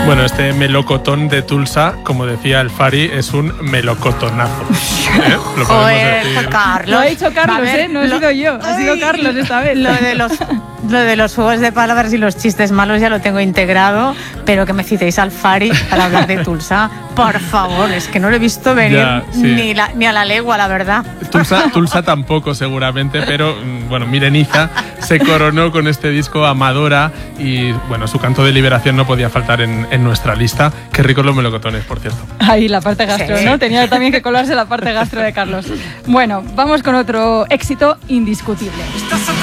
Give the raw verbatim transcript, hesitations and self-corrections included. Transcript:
Bueno, este melocotón de Tulsa, como decía el Fari, es un melocotonazo. ¿Eh? Lo Joder, decir. Carlos. Lo ha dicho Carlos, ver, ¿eh? No he lo, sido yo, ha sido Carlos esta vez. Lo de los... Lo de los juegos de palabras y los chistes malos ya lo tengo integrado, pero que me citéis al Fari para hablar de Tulsa, por favor, es que no lo he visto venir ya, sí. ni, la, ni a la legua, la verdad. Tulsa, Tulsa tampoco seguramente, pero bueno, Mireniza se coronó con este disco Amadora y bueno, su canto de liberación no podía faltar en, en nuestra lista. Qué ricos los melocotones, por cierto. Ahí la parte gastro, sí. ¿no? Tenía también que colarse la parte gastro de Carlos. Bueno, vamos con otro éxito indiscutible.